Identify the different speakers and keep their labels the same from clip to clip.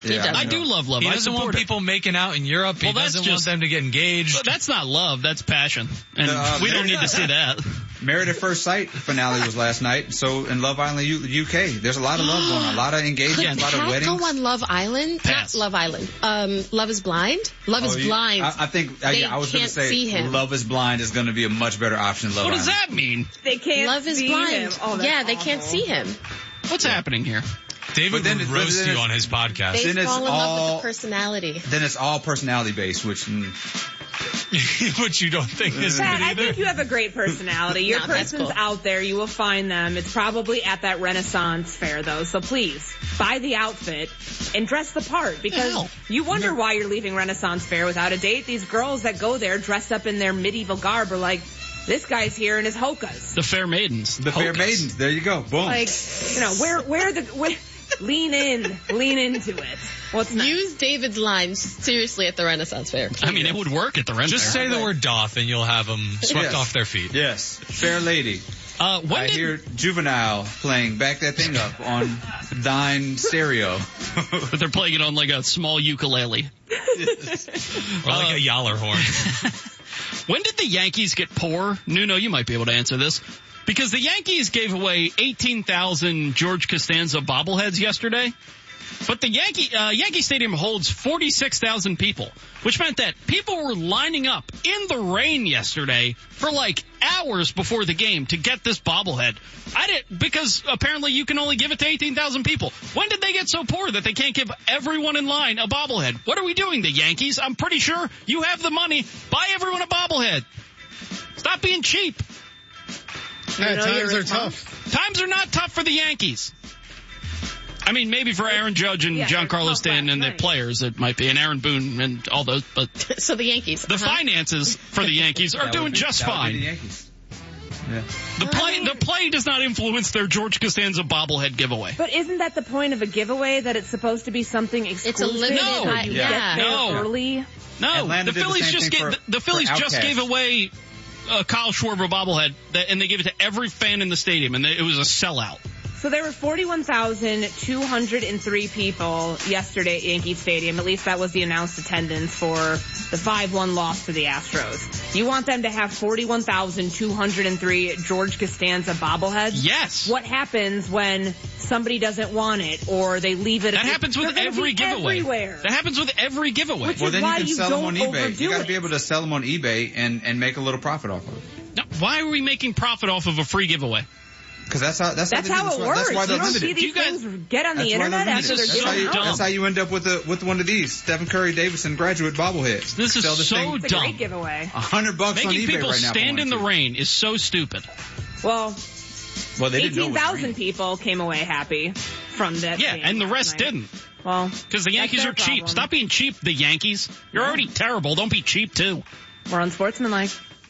Speaker 1: Yeah,
Speaker 2: I do love love.
Speaker 3: He
Speaker 2: I
Speaker 3: doesn't want people making out in Europe. He doesn't want them to get engaged.
Speaker 2: That's not love. That's passion. And we don't need to see that.
Speaker 1: Married at First Sight finale was last night. So in Love Island, UK, there's a lot of love going on. A lot of engagement, a lot of weddings.
Speaker 4: Go on Love Island?
Speaker 2: Pass.
Speaker 4: Not Love Island. Love is Blind? Love is Blind.
Speaker 1: I think I was going to
Speaker 4: see
Speaker 1: say
Speaker 4: him.
Speaker 1: Love is Blind is going to be a much better option than Love
Speaker 2: What
Speaker 1: Island.
Speaker 2: does that mean?
Speaker 5: They can't
Speaker 4: Love is
Speaker 5: see
Speaker 4: Blind.
Speaker 5: him. Oh, that's
Speaker 4: yeah, they
Speaker 5: awful.
Speaker 4: can't see him.
Speaker 2: What's happening here?
Speaker 3: David would roast you on his podcast.
Speaker 4: They
Speaker 1: Then it's
Speaker 4: fall in love
Speaker 1: all-
Speaker 4: with the personality.
Speaker 1: Then it's all personality based, which
Speaker 3: Which you don't think is good
Speaker 5: Pat, I
Speaker 3: either.
Speaker 5: think you have a great personality. Your
Speaker 4: No, that's
Speaker 5: person's
Speaker 4: cool.
Speaker 5: out there. You will find them. It's probably at that Renaissance fair, though. So please, buy the outfit and dress the part. Because
Speaker 2: Hell.
Speaker 5: you wonder why you're leaving Renaissance fair without a date. These girls that go there dressed up in their medieval garb are like, this guy's here in his hokas.
Speaker 2: The Fair Maidens.
Speaker 1: the Fair
Speaker 2: Hocus.
Speaker 1: Maidens. There you go. Boom.
Speaker 5: Like, lean into it. What's next?
Speaker 4: Use David's lines seriously at the Renaissance Fair.
Speaker 2: I mean, it would work at the rent
Speaker 3: Just
Speaker 2: fair.
Speaker 3: say the word doff and you'll have them swept
Speaker 1: Yes.
Speaker 3: off their feet.
Speaker 1: Yes, Fair Lady.
Speaker 2: When
Speaker 1: I
Speaker 2: did
Speaker 1: hear Juvenile playing Back That Thing Up on Dine Stereo.
Speaker 2: they're playing it on like a small ukulele?
Speaker 3: Or like a yaller horn.
Speaker 2: When did the Yankees get poor? Nuno, you might be able to answer this. Because the Yankees gave away 18,000 George Costanza bobbleheads yesterday. But the Yankee Stadium holds 46,000 people, which meant that people were lining up in the rain yesterday for like hours before the game to get this bobblehead. Because apparently you can only give it to 18,000 people. When did they get so poor that they can't give everyone in line a bobblehead? What are we doing, the Yankees? I'm pretty sure you have the money. Buy everyone a bobblehead. Stop being cheap.
Speaker 6: Yeah,
Speaker 5: know your
Speaker 6: times are
Speaker 5: response?
Speaker 6: tough.
Speaker 2: Times are not tough for the Yankees. I mean, maybe for Aaron Judge and
Speaker 5: Yeah,
Speaker 2: Giancarlo
Speaker 5: they're
Speaker 2: Stanton and the
Speaker 5: right.
Speaker 2: players it might be, and Aaron Boone and all those, but
Speaker 4: So the Yankees.
Speaker 2: the finances for the Yankees are doing just
Speaker 1: That would be
Speaker 2: fine.
Speaker 1: the Yankees. Yeah.
Speaker 2: The play does not influence their George Costanza bobblehead giveaway.
Speaker 5: But isn't that the point of a giveaway, that it's supposed to be something exclusive?
Speaker 4: It's a limited
Speaker 2: No.
Speaker 4: high-
Speaker 5: You
Speaker 4: yeah.
Speaker 5: get there
Speaker 2: No.
Speaker 5: early.
Speaker 2: No,
Speaker 1: Atlanta
Speaker 2: the
Speaker 1: did the
Speaker 2: Phillies
Speaker 1: same
Speaker 2: just
Speaker 1: thing
Speaker 2: gave
Speaker 1: for
Speaker 2: the Phillies just
Speaker 1: Outkast.
Speaker 2: gave away a Kyle Schwarber bobblehead, and they gave it to every fan in the stadium, and it was a sellout.
Speaker 5: So there were 41,203 people yesterday at Yankee Stadium. At least that was the announced attendance for the 5-1 loss to the Astros. You want them to have 41,203 George Costanza bobbleheads?
Speaker 2: Yes.
Speaker 5: What happens when somebody doesn't want it or they leave it?
Speaker 2: That happens with
Speaker 5: They're gonna
Speaker 2: every
Speaker 5: be
Speaker 2: giveaway.
Speaker 5: Everywhere.
Speaker 2: That happens with every giveaway.
Speaker 5: Which
Speaker 1: Well,
Speaker 5: is
Speaker 1: then
Speaker 5: why
Speaker 1: you can
Speaker 5: you
Speaker 1: sell them on
Speaker 5: don't
Speaker 1: eBay.
Speaker 5: overdo
Speaker 1: You got to
Speaker 5: it.
Speaker 1: be able to sell them on eBay and make a little profit off of it.
Speaker 2: No, why are we making profit off of a free giveaway?
Speaker 1: Because that's how
Speaker 5: That's how it works.
Speaker 1: That's why
Speaker 5: you
Speaker 1: they're
Speaker 5: don't see
Speaker 1: limited.
Speaker 5: these
Speaker 2: You guys-
Speaker 5: things get on the
Speaker 1: That's why
Speaker 5: internet
Speaker 1: they're
Speaker 5: after
Speaker 1: limited.
Speaker 5: they're
Speaker 2: That's
Speaker 5: given
Speaker 2: so
Speaker 5: out.
Speaker 1: That's how you end up with one of these Stephen Curry Davidson graduate bobbleheads.
Speaker 2: This is
Speaker 1: Sell this
Speaker 2: so
Speaker 1: thing
Speaker 5: It's a
Speaker 2: dumb.
Speaker 5: great giveaway.
Speaker 1: $100 on
Speaker 2: Making
Speaker 1: eBay
Speaker 2: people
Speaker 1: right now. if I
Speaker 2: stand in the
Speaker 1: wanted to.
Speaker 2: rain is so stupid.
Speaker 5: Well,
Speaker 1: Well, they didn't know it was
Speaker 5: 18,000
Speaker 1: raining.
Speaker 5: people came away happy from that.
Speaker 2: Yeah,
Speaker 5: game
Speaker 2: and the
Speaker 5: last
Speaker 2: rest
Speaker 5: night.
Speaker 2: didn't.
Speaker 5: Well,
Speaker 2: Because the Yankees
Speaker 5: their
Speaker 2: are cheap.
Speaker 5: problem.
Speaker 2: Stop being cheap, the Yankees. You're already terrible. Don't be cheap, too.
Speaker 5: we're unsportsmanlike.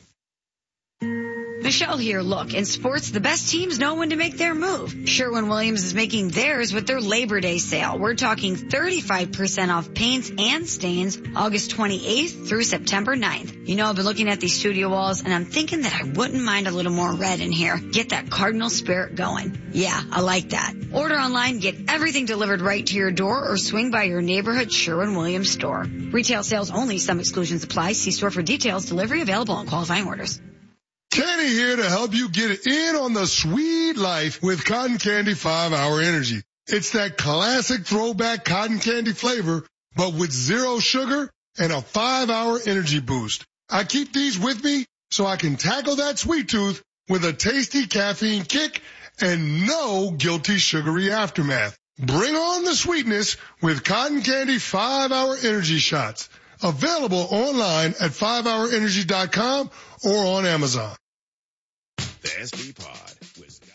Speaker 7: Michelle here. Look, in sports, the best teams know when to make their move. Sherwin-Williams is making theirs with their Labor Day sale. We're talking 35% off paints and stains August 28th through September 9th. You know, I've been looking at these studio walls, and I'm thinking that I wouldn't mind a little more red in here. Get that Cardinal spirit going. Yeah, I like that. Order online, get everything delivered right to your door, or swing by your neighborhood Sherwin-Williams store. Retail sales only. Some exclusions apply. See store for details. Delivery available on qualifying orders.
Speaker 6: Kenny here to help you get in on the sweet life with Cotton Candy 5-Hour Energy. It's that classic throwback cotton candy flavor, but with 0 sugar and a 5-hour energy boost. I keep these with me so I can tackle that sweet tooth with a tasty caffeine kick and no guilty sugary aftermath. Bring on the sweetness with Cotton Candy 5-Hour Energy Shots. Available online at 5hourenergy.com or on Amazon.
Speaker 8: The SP Pod with